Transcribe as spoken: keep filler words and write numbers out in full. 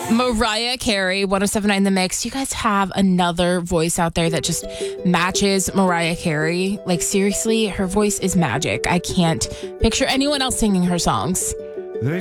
Mariah Carey, one oh seven point nine The Mix. You guys have another voice out there that just matches Mariah Carey. Like, seriously, her voice is magic. I can't picture anyone else singing her songs.